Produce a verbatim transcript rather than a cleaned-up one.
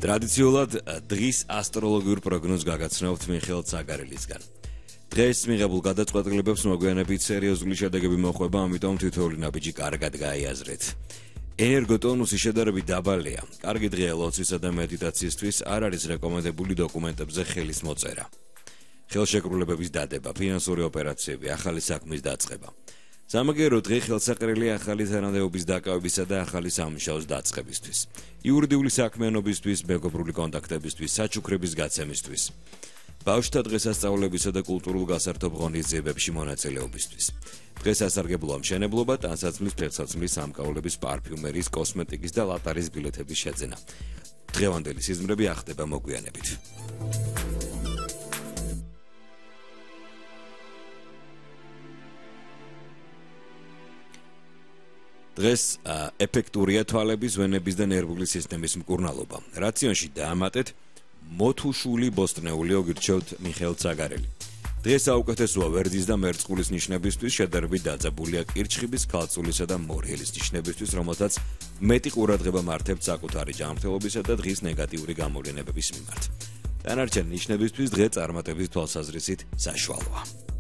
ტრადიციულად დღის ასტროლოგიურ პროგნოზს გაგაცნობთ მიხეილ ცაგარელისგან. დღეს მიღებულ გადაწყვეტილებებს მოგვიანებით სერიოზული შედეგები მოხვება, ამიტომ თითოეული ნაბიჯი კარგად გაიაზრეთ. ენერგოტონუსი შედარებით დაბალია. კარგი დღეა ლოცვისა და მედიტაციისთვის, არ არის რეკომენდებული დოკუმენტებზე ხელის მოწერა. ხელშეკრულებების დადება, ფინანსური ოპერაციები, ახალი საქმის დაწყება. სამაგერო დღე ხელსაყრელია ახალი თანამდებობის დაკავებისა და ახალი სამუშაოს დაწყებისთვის. იურიდიული საქმიანობისთვის, მეგობრული კონტაქტებისთვის, საჩუქრების გაცემისთვის. ბავშვთა დღესასწაულებისა და კულტურულ გასართობ ღონისძიებებში მონაწილეობისთვის. დღეს ასარგებლოა მშენებლობა, ტანსაცმლის, ფეხსაცმლის, სამკაულების, პარფიუმერიის, კოსმეტიკის და ლატარის ბილეთების შეძენა. დღევანდელი სიზმრები ახდება მოგვიანებით. დღეს ეფექტურია თვალების, ვენების და ნერვული სისტემის მკურნალობა. რაციონში დაამატეთ მოთუშული ბოსტნეული ოგირჩევთ მიხეილ ცაგარელი. დღეს საუკეთესოა ვერძის და მერწყულის ნიშნებისთვის, შედარებით დაძაბულია კირჩხიბის, ქალწულისა და მორიელის ნიშნებისთვის, რომელთაც მეტი ყურადღება მართებთ საკუთარი ჯანმრთელობისა და დღის ნეგატიური გამოვლენებების მიმართ. დანარჩენ ნიშნებისთვის დღე წარმატების თვალსაზრისით საშუალოა.